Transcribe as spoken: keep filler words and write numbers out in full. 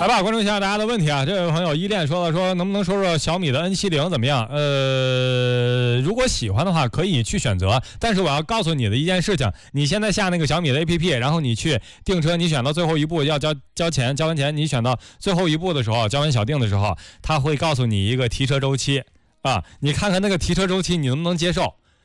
来吧，关注一下大家的问题啊。这位朋友依恋说了，说能不能说说小米的 N 七零 怎么样？呃，如果喜欢的话可以去选择，但是我要告诉你的一件事情，你现在下那个小米的 A P P， 然后你去订车，你选到最后一步要交交钱，交完钱你选到最后一步的时候，交完小定的时候，他会告诉你一个提车周期啊，你看看那个提车周期你能不能接受？